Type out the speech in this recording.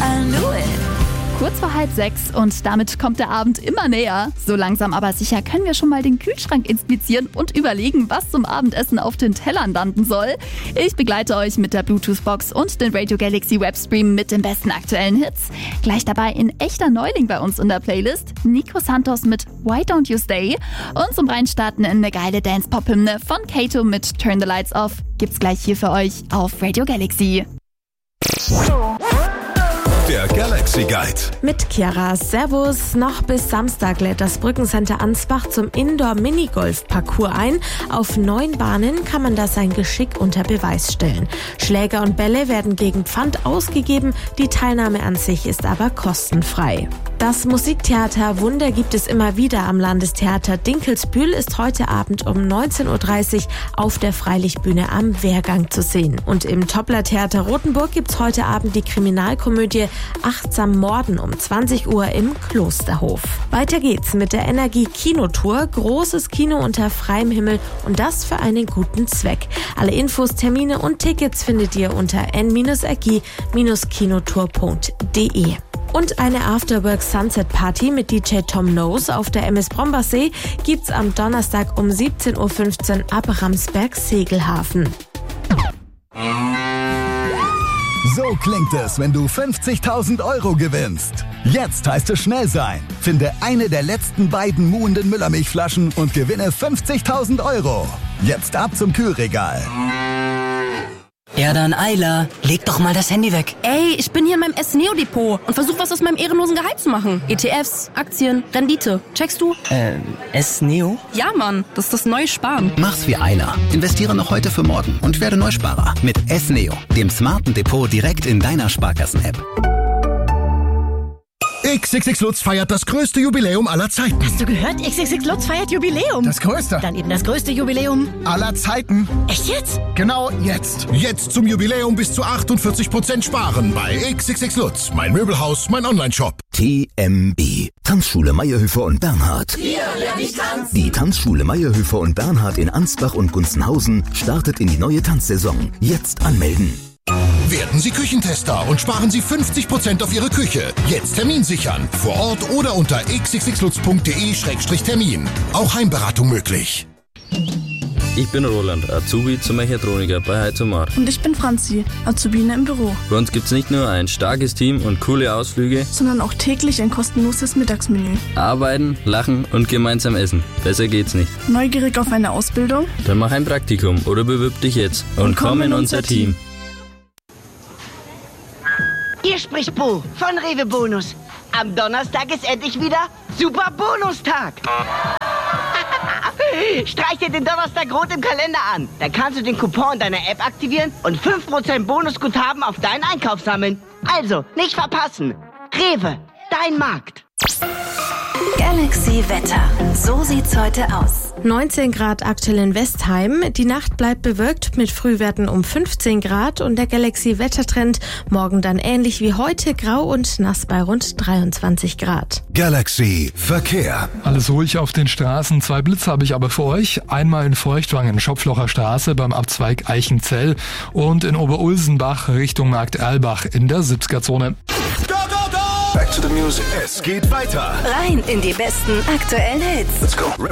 I knew it. Kurz vor 5:30 und damit kommt der Abend immer näher. So langsam aber sicher können wir schon mal den Kühlschrank inspizieren und überlegen, was zum Abendessen auf den Tellern landen soll. Ich begleite euch mit der Bluetooth-Box und den Radio Galaxy Webstream mit den besten aktuellen Hits. Gleich dabei ein echter Neuling bei uns in der Playlist, Nico Santos mit Why Don't You Stay. Und zum Reinstarten in eine geile Dance-Pop-Hymne von Kato mit Turn the Lights Off gibt's gleich hier für euch auf Radio Galaxy. Der Galaxy Guide. Mit Chiara. Servus. Noch bis Samstag lädt das Brückencenter Ansbach zum Indoor-Minigolf-Parcours ein. Auf 9 Bahnen kann man da sein Geschick unter Beweis stellen. Schläger und Bälle werden gegen Pfand ausgegeben. Die Teilnahme an sich ist aber kostenfrei. Das Musiktheater Wunder gibt es immer wieder am Landestheater Dinkelsbühl, ist heute Abend um 19.30 Uhr auf der Freilichtbühne am Wehrgang zu sehen. Und im Toppler-Theater Rothenburg gibt's heute Abend die Kriminalkomödie Achtsam Morden um 20 Uhr im Klosterhof. Weiter geht's mit der Energie-Kinotour. Großes Kino unter freiem Himmel und das für einen guten Zweck. Alle Infos, Termine und Tickets findet ihr unter n-energie-kinotour.de. Und eine Afterwork-Sunset-Party mit DJ Tom Knows auf der MS Brombersee gibt's am Donnerstag um 17.15 Uhr ab Ramsberg-Segelhafen. So klingt es, wenn du 50.000 € gewinnst. Jetzt heißt es schnell sein. Finde eine der letzten beiden muhenden Müllermilchflaschen und gewinne 50.000 €. Jetzt ab zum Kühlregal. Ja dann, Ayla, leg doch mal das Handy weg. Ey, ich bin hier in meinem S-Neo-Depot und versuche was aus meinem ehrenlosen Gehalt zu machen. ETFs, Aktien, Rendite. Checkst du? S-Neo? Ja, Mann, das ist das neue Sparen. Mach's wie Ayla. Investiere noch heute für morgen und werde Neusparer. Mit S-Neo, dem smarten Depot direkt in deiner Sparkassen-App. XXX Lutz feiert das größte Jubiläum aller Zeiten. Hast du gehört? XXX Lutz feiert Jubiläum. Das größte. Dann eben das größte Jubiläum aller Zeiten. Echt jetzt? Genau jetzt. Jetzt zum Jubiläum bis zu 48% sparen bei XXX Lutz. Mein Möbelhaus, mein Onlineshop. TMB. Tanzschule Meyerhöfer und Bernhard. Wir lernen nicht tanzen. Die Tanzschule Meyerhöfer und Bernhard in Ansbach und Gunzenhausen startet in die neue Tanzsaison. Jetzt anmelden. Werden Sie Küchentester und sparen Sie 50% auf Ihre Küche. Jetzt Termin sichern. Vor Ort oder unter xxxlutz.de/termin. Auch Heimberatung möglich. Ich bin Roland, Azubi zum Mechatroniker bei Heizomar. Und ich bin Franzi, Azubine im Büro. Bei uns gibt's nicht nur ein starkes Team und coole Ausflüge, sondern auch täglich ein kostenloses Mittagsmenü. Arbeiten, lachen und gemeinsam essen. Besser geht's nicht. Neugierig auf eine Ausbildung? Dann mach ein Praktikum oder bewirb dich jetzt und komm in unser Team. Hier spricht Bo von Rewe Bonus. Am Donnerstag ist endlich wieder Super Bonustag. Streich dir den Donnerstag rot im Kalender an. Dann kannst du den Coupon deiner App aktivieren und 5% Bonusguthaben auf deinen Einkauf sammeln. Also, nicht verpassen. Rewe, dein Markt. Galaxy Wetter. So sieht's heute aus. 19 Grad aktuell in Westheim. Die Nacht bleibt bewölkt mit Frühwerten um 15 Grad und der Galaxy Wettertrend morgen dann ähnlich wie heute, grau und nass bei rund 23 Grad. Galaxy Verkehr. Alles ruhig auf den Straßen. 2 Blitze habe ich aber für euch. Einmal in Feuchtwangen, Schopflocher Straße beim Abzweig Eichenzell und in Oberulsenbach Richtung Markt Erlbach in der 70er-Zone. Back to the music. Es geht weiter. Rein in die besten aktuellen Hits. Let's go.